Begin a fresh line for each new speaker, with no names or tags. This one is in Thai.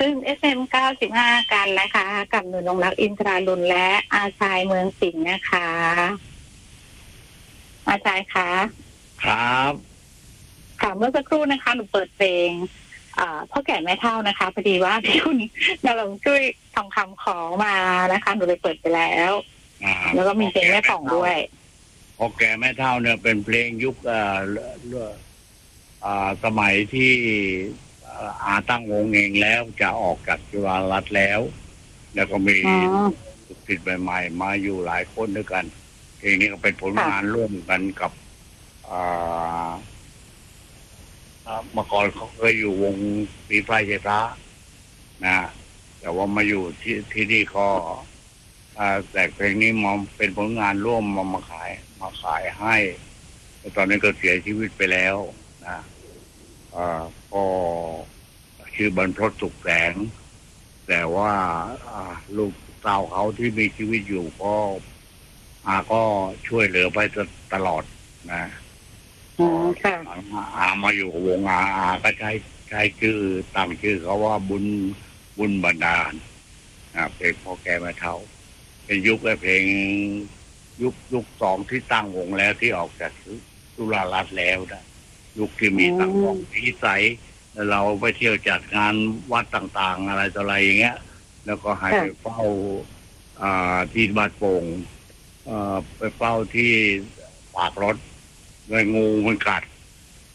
ขึ้น FM 95กันนะคะกับหนูนงรักอินทราลุนและอาชายเมืองสิงห์นะคะอาชายคะ
ครับ
ค่ะเมื่อสักครู่นะคะหนูเปิดเพลงพ่อแก่แม่เฒ่านะคะพอดีว่าพี่คุณนรงค์ช่วยทองคำของมานะคะหนูเลยเปิดไปแล้วแล้วก็มีเพลงแม่ป่องด้วย
พ่อแก่แม่เฒ่าเนี่ยเป็นเพลงยุคสมัยที่ตั้งวงเองแล้วจะออกจากจุฬารัตน์แล้วก็มีลูกศิษย์ใหม่ๆมาอยู่หลายคนด้วยกันเพลงนี้ก็เป็นผลงานร่วมกันกับเมื่อก่อนเขาเคยอยู่วงปีไฟใจพระนะแต่ว่ามาอยู่ที่นี่ก็แต่เพลงนี้มาเป็นผลงานร่วมมาขายให้แต่ตอนนี้ก็เสียชีวิตไปแล้วนะก็ชื่อบรรพตสุขแสงแต่ว่าลูกสาวเขาที่มีชีวิตอยู่ก็ช่วยเหลือไปตลอดนะมาอยู่วงก็ใช้ชื่อตั้งชื่อเขาว่าบุญบันดาลเพลงพ่อแก่แม่เฒ่าเป็นยุคเพลงยุคสองที่ตั้งวงแล้วที่ออกจากจุฬารัตน์แล้วนะยุคที่มีตั้งวงพิสัยเราไปเที่ยวจัดงานวัดต่างๆอะไรต่ออะไรอย่างเงี้ยแล้วก็ให้ไปเฝ้าที่บ้านโป่งไปเฝ้าที่ปากรถเลยงูมันกัด